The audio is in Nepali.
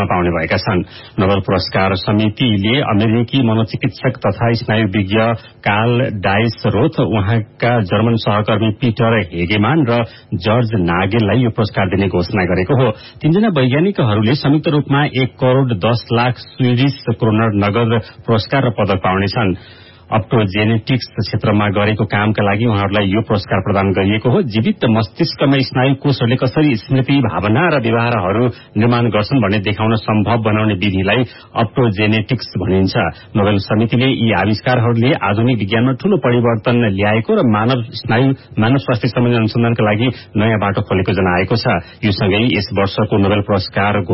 रूपमा पाउने भएका छन्। नोबेल पुरस्कार समितिले अमेरिकी मनोचिकित्सक तथा स्नायुविज्ञ कार्ल डाइसरोथ, उहाँका जर्मन सहकर्मी पीटर हेगेमान र जर्ज नागेललाई यो पुरस्कार दिने घोषणा गरेको हो। तीनजना वैज्ञानिकहरूले संयुक्त रूपमा 1 करोड़ 10 लाख स्वीडिश क्रोनर नगद पुरस्कार र पदक पाउनेछन्। अप्टोजेनेटिक्स क्षेत्रमा गरेको कामका लागि उहाँहरूलाई यो पुरस्कार प्रदान गरिएको हो। जीवित मस्तिष्कमा स्नायु कोषहरूले कसरी स्मृति, भावना र व्यवहारहरू निर्माण गर्छन् भन्ने देखाउन सम्भव बनाउने विधिलाई अप्टोजेनेटिक्स भनिन्छ। नोबेल समितिले यी आविष्कारहरूले आधुनिक विज्ञानमा ठूलो परिवर्तन ल्याएको र मानव स्वास्थ्य सम्बन्धी अनुसन्धानका लागि नयाँ बाटो खोलेको जनाएको छ। यो सँगै यस वर्षको नोबेल पुरस्कार